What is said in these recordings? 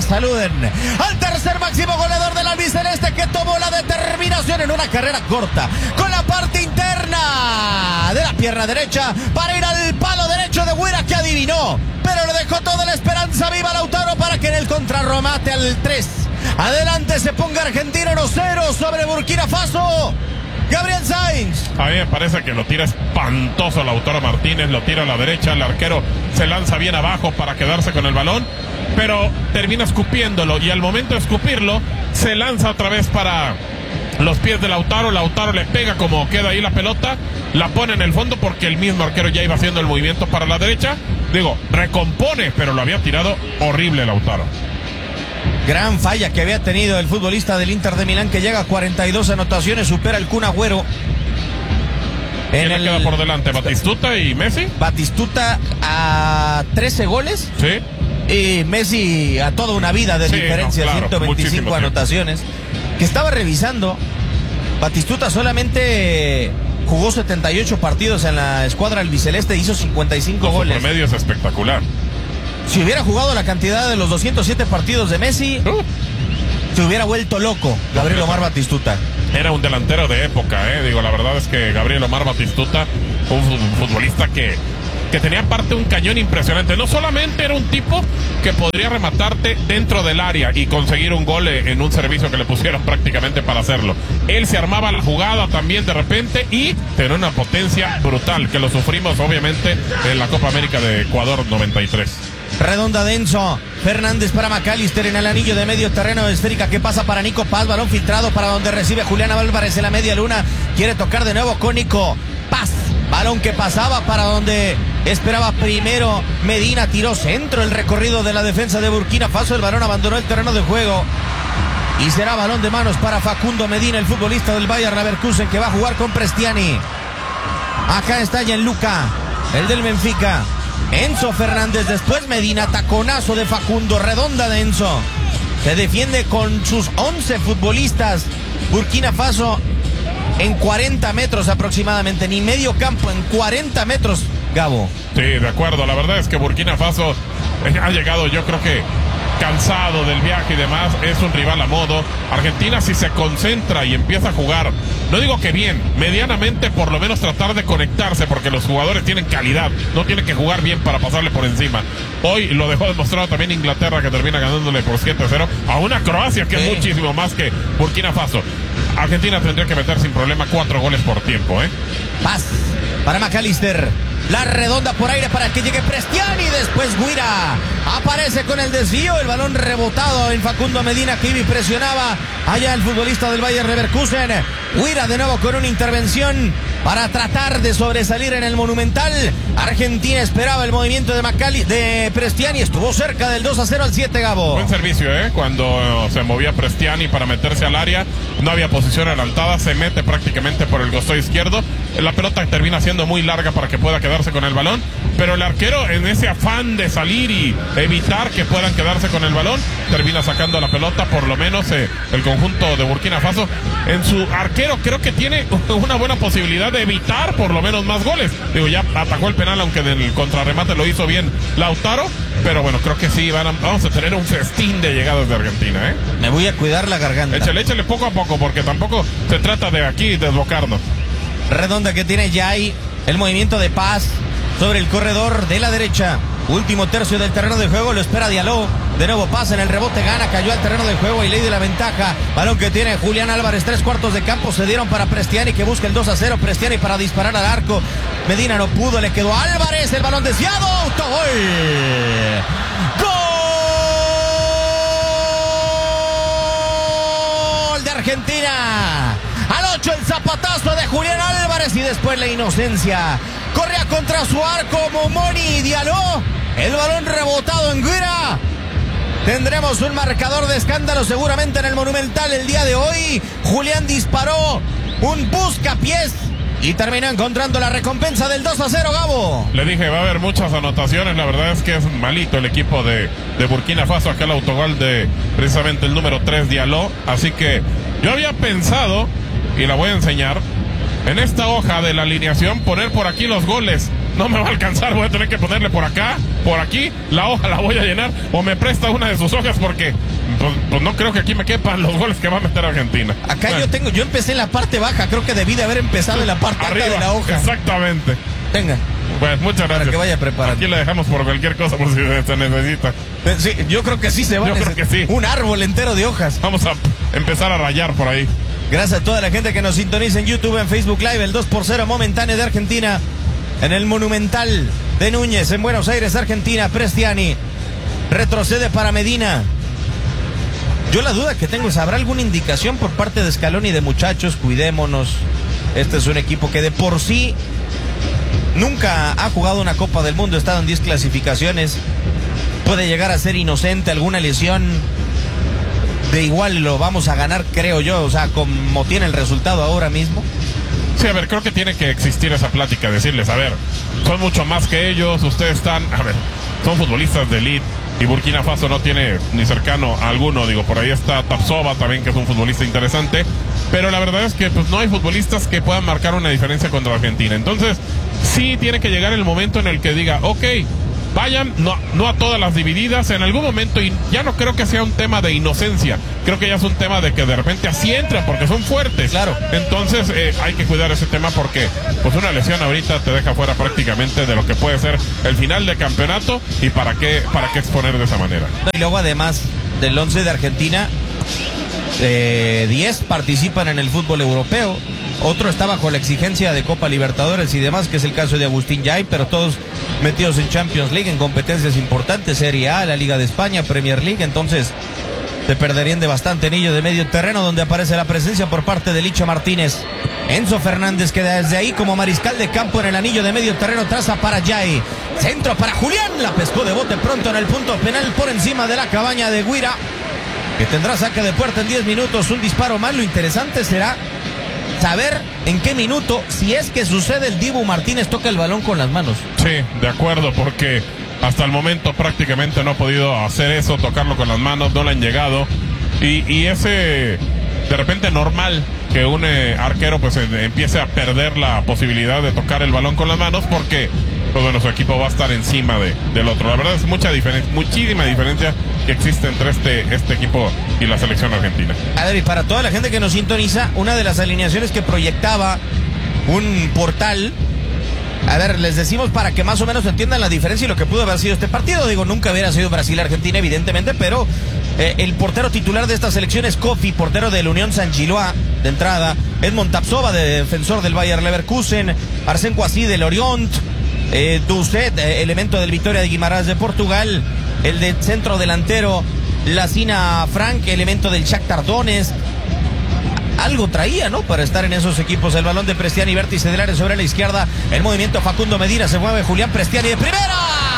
saluden al tercer máximo goleador del albiceleste, que tomó la determinación en una carrera corta con la parte interna de la pierna derecha para ir al palo derecho de Guira, que adivinó, pero le dejó toda la esperanza viva a Lautaro para que en el contrarremate al 3 adelante se ponga Argentina 1-0 sobre Burkina Faso. Gabriel Sainz. A mí me parece que lo tira espantoso Lautaro Martínez, lo tira a la derecha, el arquero se lanza bien abajo para quedarse con el balón, pero termina escupiéndolo, y al momento de escupirlo se lanza otra vez para los pies de Lautaro. Lautaro le pega como queda ahí la pelota, la pone en el fondo porque el mismo arquero ya iba haciendo el movimiento para la derecha. Digo, recompone, pero lo había tirado horrible Lautaro. Gran falla que había tenido el futbolista del Inter de Milán, que llega a 42 anotaciones, supera el Kun Agüero. ¿Quién le queda por delante? ¿Batistuta y Messi? Batistuta a 13 goles. Sí. Y Messi a toda una vida de diferencia, no, claro, 125 anotaciones. Que estaba revisando, Batistuta solamente jugó 78 partidos en la escuadra albiceleste, hizo 55 goles. Su promedio es espectacular. Si hubiera jugado la cantidad de los 207 partidos de Messi, se hubiera vuelto loco Gabriel Omar Batistuta. Era un delantero de época, Digo, la verdad es que Gabriel Omar Batistuta, un futbolista que tenía aparte un cañón impresionante. No solamente era un tipo que podría rematarte dentro del área y conseguir un gol en un servicio que le pusieron prácticamente para hacerlo. Él se armaba la jugada también de repente y tenía una potencia brutal, que lo sufrimos obviamente en la Copa América de Ecuador 93. Redonda de Enzo Fernández para McAllister en el anillo de medio terreno, esférica que pasa para Nico Paz, balón filtrado para donde recibe Julián Álvarez en la media luna, quiere tocar de nuevo con Nico Paz, balón que pasaba para donde esperaba primero Medina, tiró centro, el recorrido de la defensa de Burkina Faso, el balón abandonó el terreno de juego y será balón de manos para Facundo Medina, el futbolista del Bayer Leverkusen, que va a jugar con Prestiani. Acá está Gianluca, el del Benfica. Enzo Fernández, después Medina, taconazo de Facundo, redonda de Enzo. Se defiende con sus 11 futbolistas Burkina Faso en 40 metros aproximadamente, ni medio campo, en 40 metros, Gabo. Sí, de acuerdo, la verdad es que Burkina Faso ha llegado, yo creo que cansado del viaje y demás, es un rival a modo. Argentina, si se concentra y empieza a jugar, no digo que bien, medianamente, por lo menos tratar de conectarse, porque los jugadores tienen calidad, no tienen que jugar bien para pasarle por encima. Hoy lo dejó demostrado también Inglaterra, que termina ganándole por 7-0 a una Croacia que es muchísimo más que Burkina Faso. Argentina tendría que meter sin problema 4 goles por tiempo, Paz para McAllister, la redonda por aire para que llegue Prestiani, después Guira aparece con el desvío, el balón rebotado en Facundo Medina, que presionaba allá el futbolista del Bayer Leverkusen. Guira de nuevo con una intervención para tratar de sobresalir en el Monumental. Argentina esperaba el movimiento de Prestiani, estuvo cerca del 2-0 al 7, Gabo. Buen servicio, cuando se movía Prestiani para meterse al área, no había posición adelantada, se mete prácticamente por el costado izquierdo, la pelota termina siendo muy larga para que pueda quedarse con el balón, pero el arquero, en ese afán de salir y evitar que puedan quedarse con el balón, termina sacando la pelota. Por lo menos el conjunto de Burkina Faso, en su arquero, creo que tiene una buena posibilidad de evitar por lo menos más goles. Digo, ya atajó el penal, aunque en el contrarremate lo hizo bien Lautaro, pero bueno, creo que sí, vamos a tener un festín de llegadas de Argentina, Me voy a cuidar la garganta. Échale poco a poco, porque tampoco se trata de aquí desbocarnos. Redonda que tiene Yay, el movimiento de Paz sobre el corredor de la derecha. Último tercio del terreno de juego, lo espera Diallo. De nuevo pasa en el rebote, gana, cayó al terreno de juego y ley de la ventaja. Balón que tiene Julián Álvarez, 3/4 de campo, se dieron para Prestiani, que busca el 2-0. Prestiani para disparar al arco. Medina no pudo, le quedó a Álvarez, el balón desviado. ¡Autogol! ¡Gol de Argentina! Al 8 el zapatazo de Julián Álvarez y después la inocencia. Corría contra su arco Momoni Diallo. El balón rebotado en Guira. Tendremos un marcador de escándalo seguramente en el Monumental el día de hoy. Julián disparó un buscapiés y terminó encontrando la recompensa del 2-0, Gabo. Le dije, va a haber muchas anotaciones. La verdad es que es malito el equipo de Burkina Faso. Acá el autogol de precisamente el número 3, Diallo. Así que yo había pensado, y la voy a enseñar, en esta hoja de la alineación, poner por aquí los goles no me va a alcanzar, voy a tener que ponerle por acá, por aquí, la hoja la voy a llenar, o me presta una de sus hojas porque pues no creo que aquí me quepan los goles que va a meter Argentina. Acá yo empecé en la parte baja, creo que debí de haber empezado en la parte arriba alta de la hoja. Exactamente. Tenga. Pues muchas gracias. Para que vaya preparando. Aquí le dejamos por cualquier cosa por si se necesita. Sí, yo creo que sí se va. Yo creo que sí. Un árbol entero de hojas. Vamos a empezar a rayar por ahí. Gracias a toda la gente que nos sintoniza en YouTube, en Facebook Live, el 2-0 momentáneo de Argentina en el Monumental de Núñez, en Buenos Aires, Argentina. Prestiani retrocede para Medina. Yo la duda que tengo es, ¿habrá alguna indicación por parte de Scaloni de muchachos? Cuidémonos. Este es un equipo que de por sí nunca ha jugado una Copa del Mundo, ha estado en 10 clasificaciones. Puede llegar a ser inocente alguna lesión. De igual lo vamos a ganar, creo yo, o sea, como tiene el resultado ahora mismo. Sí, a ver, creo que tiene que existir esa plática, decirles, a ver, son mucho más que ellos, ustedes están, a ver, son futbolistas de elite, y Burkina Faso no tiene ni cercano a alguno, digo, por ahí está Tapsoba también, que es un futbolista interesante, pero la verdad es que pues no hay futbolistas que puedan marcar una diferencia contra Argentina. Entonces, sí tiene que llegar el momento en el que diga, ok, vayan, no a todas las divididas, en algún momento, y ya no creo que sea un tema de inocencia, creo que ya es un tema de que de repente así entran, porque son fuertes. Claro. Entonces hay que cuidar ese tema porque pues una lesión ahorita te deja fuera prácticamente de lo que puede ser el final de campeonato, y para qué exponer de esa manera. Y luego además del 11 de Argentina, 10 participan en el fútbol europeo. Otro está bajo la exigencia de Copa Libertadores y demás, que es el caso de Agustín Yay, pero todos metidos en Champions League, en competencias importantes, Serie A, la Liga de España, Premier League. Entonces se perderían de bastante anillo de medio terreno, donde aparece la presencia por parte de Licho Martínez. Enzo Fernández, que desde ahí como mariscal de campo en el anillo de medio terreno, traza para Yay, centro para Julián, la pescó de bote pronto en el punto penal por encima de la cabaña de Guira, que tendrá saque de puerta en 10 minutos, un disparo más. Lo interesante será saber en qué minuto, si es que sucede, el Dibu Martínez toca el balón con las manos. Sí, de acuerdo, porque hasta el momento prácticamente no ha podido hacer eso, tocarlo con las manos, no le han llegado, y ese de repente normal que un arquero pues empiece a perder la posibilidad de tocar el balón con las manos, porque pues bueno, su equipo va a estar encima del otro. La verdad es muchísima diferencia que existe entre este equipo y la selección argentina. A ver, y para toda la gente que nos sintoniza, una de las alineaciones que proyectaba un portal, a ver, les decimos para que más o menos entiendan la diferencia y lo que pudo haber sido este partido. Digo, nunca hubiera sido Brasil-Argentina, evidentemente, pero el portero titular de esta selección es Kofi, portero del Unión Saint-Gilloise de entrada, Edmond Tapsoba, defensor del Bayer Leverkusen, Arsène Kouassi del Orient, Doucet, elemento del Vitória de Guimarães de Portugal, el de centro delantero Lassina Frank, elemento del Shakhtar Donetsk. Algo traía, ¿no?, para estar en esos equipos. El balón de Prestiani, vértice del área sobre la izquierda, el movimiento Facundo Medina, se mueve Julián Prestiani de primera.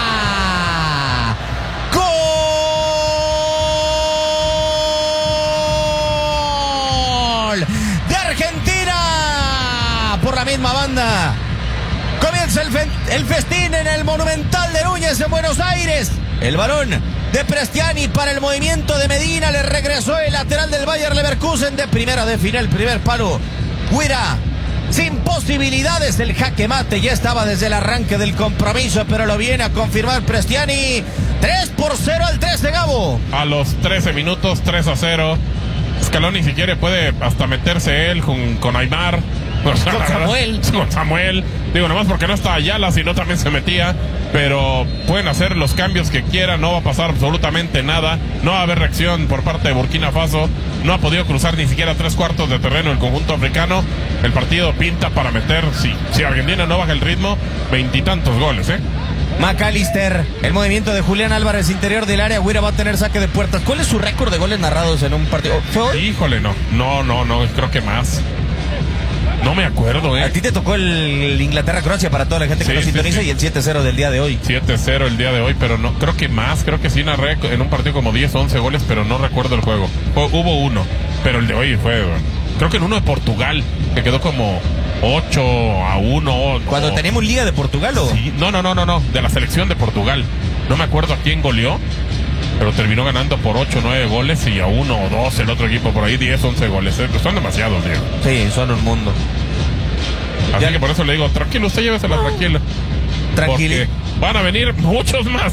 ¡Gol de Argentina! Por la misma banda comienza el festín en el Monumental de Núñez en Buenos Aires. El balón de Prestiani para el movimiento de Medina, le regresó el lateral del Bayer Leverkusen de primera, define el primer palo Guira, sin posibilidades. El jaque mate ya estaba desde el arranque del compromiso, pero lo viene a confirmar Prestiani. 3-0 al 13, Gabo. A los 13 minutos, 3-0. Scaloni, si quiere, puede hasta meterse él con Aimar. Con Samuel. Con Samuel. Digo, nomás porque no está Ayala, si no también se metía. Pero pueden hacer los cambios que quieran, no va a pasar absolutamente nada. No va a haber reacción por parte de Burkina Faso. No ha podido cruzar ni siquiera 3/4 de terreno el conjunto africano. El partido pinta para meter, si Argentina no baja el ritmo, 20 y tantos goles, McAllister, el movimiento de Julián Álvarez, interior del área. Guira va a tener saque de puertas. ¿Cuál es su récord de goles narrados en un partido? ¿Fue hoy? Híjole, no, creo que más. No me acuerdo, A ti te tocó el Inglaterra-Croacia, para toda la gente que nos sintoniza, y el 7-0 del día de hoy. 7-0 el día de hoy, pero no, creo que más, creo que sí narré en un partido como 10 o 11 goles, pero no recuerdo el juego. Hubo uno, pero el de hoy fue, creo que en uno de Portugal, que quedó como 8-1. Cuando teníamos Liga de Portugal, ¿o? Sí, no, de la selección de Portugal. No me acuerdo a quién goleó, pero terminó ganando por 8 o 9 goles, y a 1 o 2 el otro equipo por ahí, 10 o 11 goles. Son demasiados, Diego. Sí, son un mundo. Así que por eso le digo, tranquilo, usted llévesela tranquila. Tranquilo. Porque van a venir muchos más.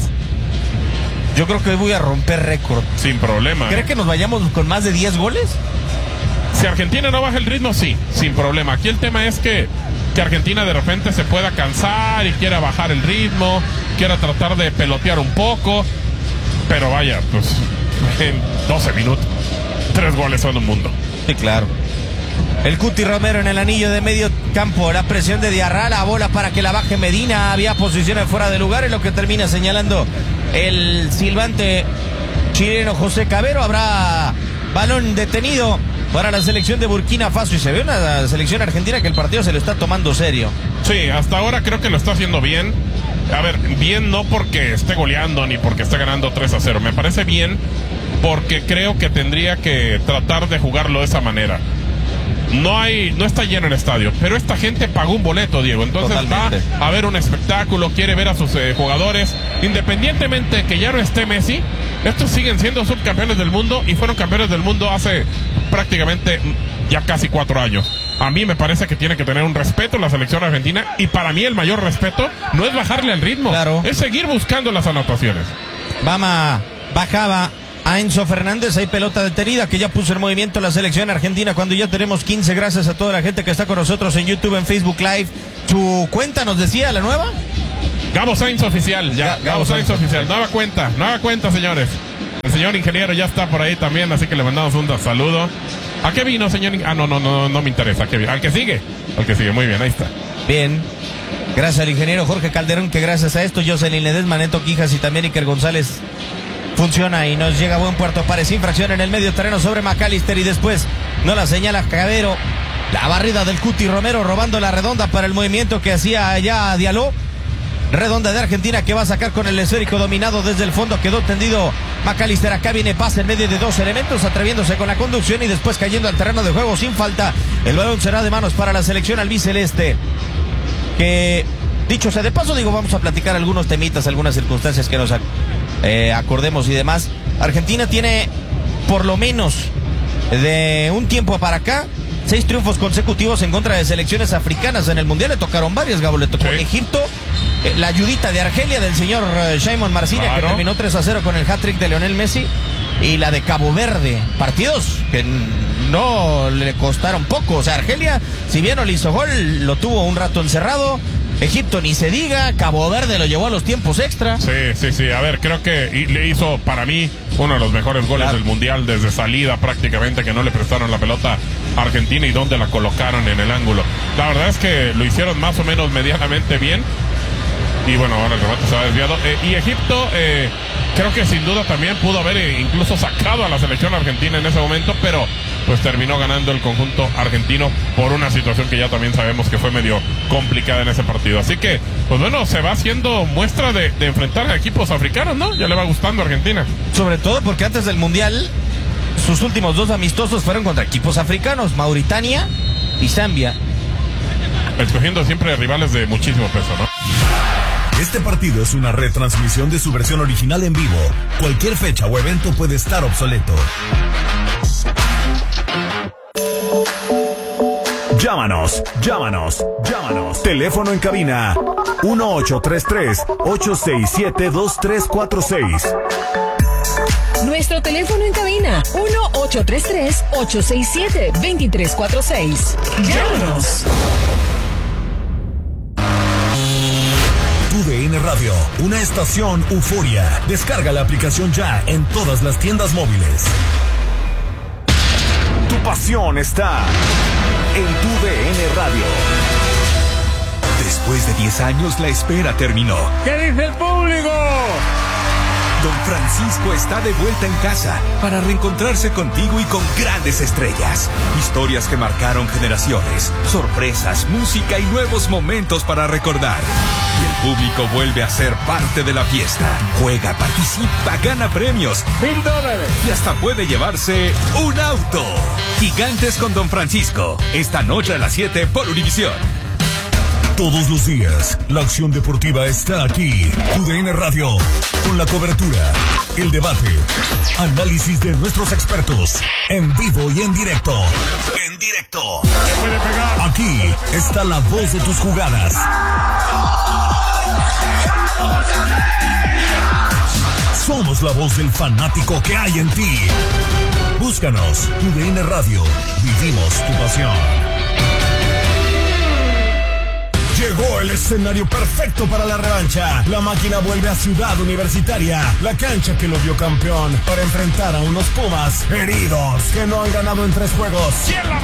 Yo creo que hoy voy a romper récord. Sin problema. ¿Cree que nos vayamos con más de 10 goles? Si Argentina no baja el ritmo, sí, sin problema. Aquí el tema es que Argentina de repente se pueda cansar y quiera bajar el ritmo, quiera tratar de pelotear un poco. Pero vaya, pues en 12 minutos, 3 goles son un mundo. Sí, claro. El Cuti Romero en el anillo de medio campo. La presión de Diarra, la bola para que la baje Medina. Había posiciones fuera de lugar, es lo que termina señalando el silbante chileno José Cabero. Habrá balón detenido para la selección de Burkina Faso. Y se ve una selección argentina que el partido se lo está tomando serio. Sí, hasta ahora creo que lo está haciendo bien. A ver, bien no porque esté goleando ni porque esté ganando 3-0. Me parece bien porque creo que tendría que tratar de jugarlo de esa manera. No está lleno el estadio, pero esta gente pagó un boleto, Diego. Entonces totalmente va a ver un espectáculo, quiere ver a sus jugadores. Independientemente de que ya no esté Messi, estos siguen siendo subcampeones del mundo y fueron campeones del mundo hace prácticamente ya casi 4 años. A mí me parece que tiene que tener un respeto la selección argentina, y para mí el mayor respeto no es bajarle al ritmo, claro, es seguir buscando las anotaciones. Bajaba a Enzo Fernández, hay pelota detenida que ya puso en movimiento la selección argentina cuando ya tenemos 15. Gracias a toda la gente que está con nosotros en YouTube, en Facebook Live. ¿Tu cuenta nos decía la nueva? Gabo Sainz Oficial, ya, Gabo Sainz Oficial, nueva cuenta, señores. El señor ingeniero ya está por ahí también, así que le mandamos un saludo. ¿A qué vino, señor? No me interesa. ¿A qué vino? Al que sigue, muy bien, ahí está. Bien. Gracias al ingeniero Jorge Calderón, que gracias a esto Jocelyn Ledesma, Neto Quijas y también Iker González funciona y nos llega a buen puerto. Parece infracción en el medio terreno sobre McAllister y después no la señala Cabero. La barrida del Cuti Romero robando la redonda para el movimiento que hacía allá Diallo. Redonda de Argentina que va a sacar con el esférico dominado desde el fondo. Quedó tendido McAllister. Acá viene pase en medio de 2 elementos, atreviéndose con la conducción y después cayendo al terreno de juego sin falta. El balón será de manos para la selección albiceleste. Que, dicho sea de paso, vamos a platicar algunos temitas, algunas circunstancias que nos acordemos y demás. Argentina tiene, por lo menos de un tiempo para acá, 6 triunfos consecutivos en contra de selecciones africanas. En el Mundial le tocaron varias, Gabo. Le tocó Egipto, la ayudita de Argelia del señor Shimon Marcina, claro, que terminó 3-0 con el hat-trick de Lionel Messi, y la de Cabo Verde. Partidos que no le costaron poco. O sea, Argelia, si bien no le hizo gol, lo tuvo un rato encerrado. Egipto ni se diga, Cabo Verde lo llevó a los tiempos extra. Sí, a ver, creo que le hizo para mí uno de los mejores goles del Mundial desde salida prácticamente, que no le prestaron la pelota a Argentina y donde la colocaron en el ángulo. La verdad es que lo hicieron más o menos medianamente bien. Y bueno, ahora el remate se ha desviado. Y Egipto, creo que sin duda también pudo haber incluso sacado a la selección argentina en ese momento, pero pues terminó ganando el conjunto argentino por una situación que ya también sabemos que fue medio complicada en ese partido. Así que, pues bueno, se va haciendo muestra de enfrentar a equipos africanos, ¿no? Ya le va gustando a Argentina. Sobre todo porque antes del Mundial, sus últimos 2 amistosos fueron contra equipos africanos, Mauritania y Zambia. Escogiendo siempre rivales de muchísimo peso, ¿no? Este partido es una retransmisión de su versión original en vivo. Cualquier fecha o evento puede estar obsoleto. Llámanos. Teléfono en cabina 1833-867-2346. Nuestro teléfono en cabina 1833-867-2346. Llámanos. TUDN Radio, una estación euforia. Descarga la aplicación ya en todas las tiendas móviles. Tu pasión está en TUDN Radio. Después de 10 años, la espera terminó. ¿Qué dice el público? Don Francisco está de vuelta en casa para reencontrarse contigo y con grandes estrellas. Historias que marcaron generaciones, sorpresas, música y nuevos momentos para recordar. Y el público vuelve a ser parte de la fiesta. Juega, participa, gana premios. $1000. Y hasta puede llevarse un auto. Gigantes con Don Francisco. Esta noche a las 7 por Univisión. Todos los días, la acción deportiva está aquí. TUDN Radio, con la cobertura, el debate, análisis de nuestros expertos, en vivo y en directo. Aquí está la voz de tus jugadas. Somos la voz del fanático que hay en ti. Búscanos, TUDN Radio. Vivimos tu pasión. Llegó el escenario perfecto para la revancha. La máquina vuelve a Ciudad Universitaria, la cancha que lo vio campeón, para enfrentar a unos Pumas heridos que no han ganado en 3 juegos. Y en la